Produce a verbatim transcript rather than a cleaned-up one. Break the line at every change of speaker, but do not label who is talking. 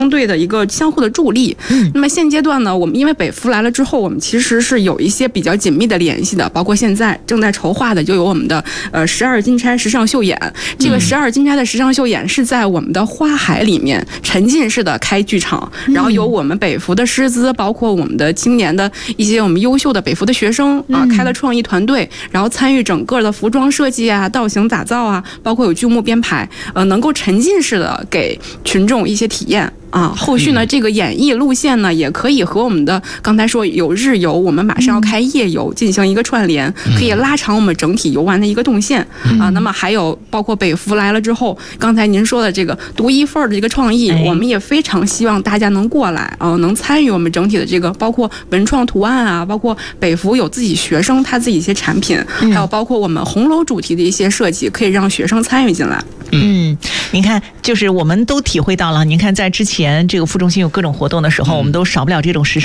相对的一个相互的助力。嗯，那么现阶段呢，我们因为北服来了之后，我们其实是有一些比较紧密的联系的，包括现在正在筹划的就有我们的呃十二金钗时尚秀演。这个十二金钗的时尚秀演是在我们的花海里面沉浸式的开剧场，然后有我们北服的师资，包括我们的青年的一些我们优秀的北服的学生啊，开了创意团队，然后参与整个的服装设计啊、造型打造啊，包括有剧目编排，呃，能够沉浸式的给群众一些体验。啊，后续呢，这个演绎路线呢，也可以和我们的刚才说有日游，我们马上要开夜游进行一个串联，可以拉长我们整体游玩的一个动线啊。那么还有包括北服来了之后，刚才您说的这个独一份的这个创意，我们也非常希望大家能过来啊，能参与我们整体的这个，包括文创图案啊，包括北服有自己学生他自己一些产品，还有包括我们红楼主题的一些设计，可以让学生参与进来。
嗯，您看，就是我们都体会到了，您看在之前这个副中心有各种活动的时候，我们都少不了这种时尚。